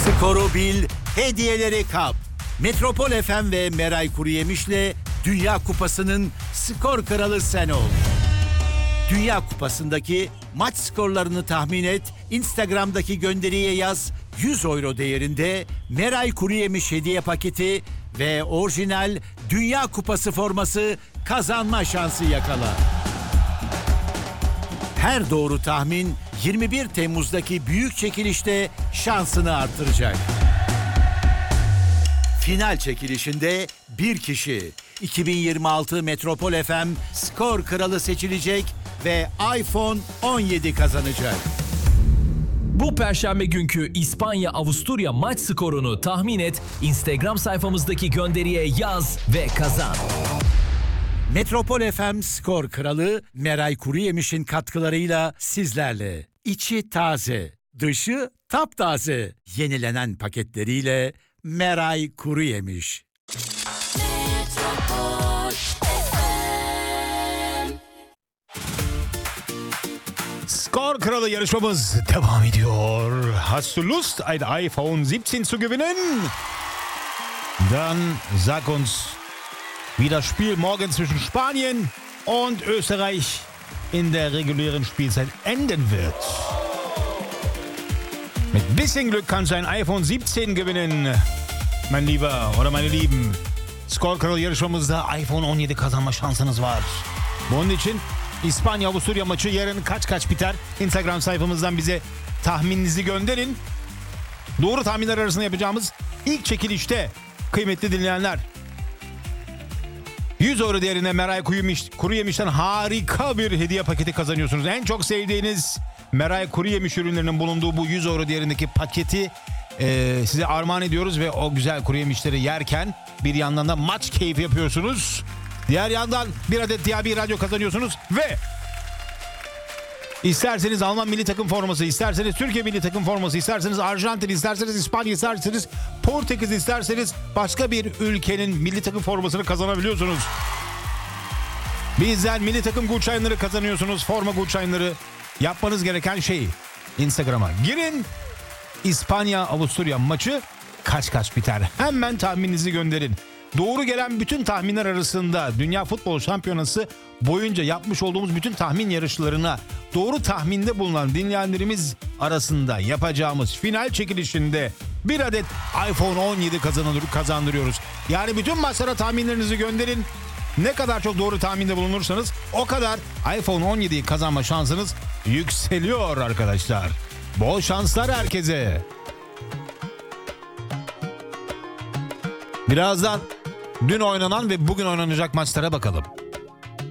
Skoru bil, hediyeleri kap. Metropol FM ve Meray Kuruyemiş'le Dünya Kupası'nın skor kralı sen ol. Dünya Kupası'ndaki maç skorlarını tahmin et, Instagram'daki gönderiye yaz, 100 euro değerinde Meray Kuruyemiş hediye paketi ve orijinal Dünya Kupası forması kazanma şansı yakala. Her doğru tahmin 21 Temmuz'daki büyük çekilişte şansını artıracak. Final çekilişinde bir kişi 2026 Metropol FM skor kralı seçilecek ve iPhone 17 kazanacak. Bu perşembe günkü İspanya-Avusturya maç skorunu tahmin et, Instagram sayfamızdaki gönderiye yaz ve kazan. Metropol FM skor kralı Meray Kuruyemiş'in katkılarıyla sizlerle. İçi taze, dışı taptaze. Yenilenen paketleriyle Meray Kuruyemiş. Skor Kralı yarışmamız devam ediyor. Hast du Lust, ein iPhone 17 zu gewinnen? Dann sag uns, wie das Spiel morgen zwischen Spanien und Österreich in der regulären Spielzeit enden wird. Mit bisschen Glück kannst du ein iPhone 17 gewinnen, mein Lieber oder meine Lieben. Skor Kralı yarışmamızda iPhone 17 kazanma şansınız var. Bunun için İspanya-Avusturya maçı yarın kaç biter? Instagram sayfamızdan bize tahmininizi gönderin. Doğru tahminler arasında yapacağımız ilk çekilişte kıymetli dinleyenler 100 euro değerinde Meray Kuruyemiş'ten harika bir hediye paketi kazanıyorsunuz. En çok sevdiğiniz Meray Kuruyemiş ürünlerinin bulunduğu bu 100 euro değerindeki paketi size armağan ediyoruz ve o güzel kuru yemişleri yerken bir yandan da maç keyfi yapıyorsunuz. Diğer yandan bir adet Diyabi radyo kazanıyorsunuz ve isterseniz Alman milli takım forması, isterseniz Türkiye milli takım forması, isterseniz Arjantin, isterseniz İspanya, isterseniz Portekiz, isterseniz başka bir ülkenin milli takım formasını kazanabiliyorsunuz. Bizden milli takım gutscheinleri kazanıyorsunuz, forma gutscheinleri. Yapmanız gereken şey Instagram'a girin. İspanya-Avusturya maçı kaç biter? Hemen tahmininizi gönderin. Doğru gelen bütün tahminler arasında Dünya Futbol Şampiyonası boyunca yapmış olduğumuz bütün tahmin yarışlarına doğru tahminde bulunan dinleyenlerimiz arasında yapacağımız final çekilişinde bir adet iPhone 17 kazandırıyoruz. Yani bütün maçlara tahminlerinizi gönderin. Ne kadar çok doğru tahminde bulunursanız o kadar iPhone 17'yi kazanma şansınız yükseliyor arkadaşlar. Bol şanslar herkese. Birazdan dün oynanan ve bugün oynanacak maçlara bakalım.